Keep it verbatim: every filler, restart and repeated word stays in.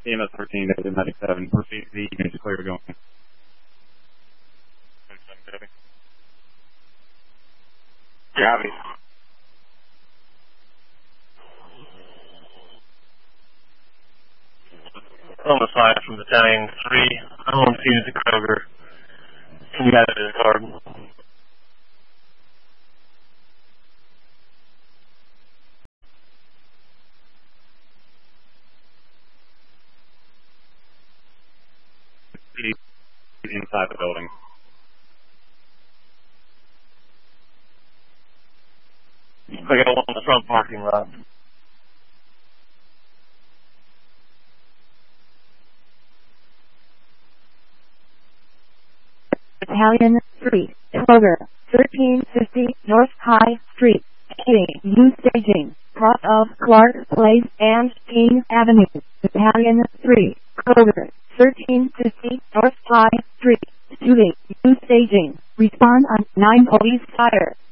E M S thirteen, David ninety-seven. Proceed to the unit to clear going. Copy. Almost five from Battalion three. I'm on scene at the Kroger. Can you have it in the card? Inside the building. I got one in the front parking lot. Battalion three, Kroger, thirteen fifty North High Street, King, U staging, cross of Clark Place and King Avenue. Battalion three, Kroger, thirteen fifty North High Street, shooting, U staging, respond on nine police fire.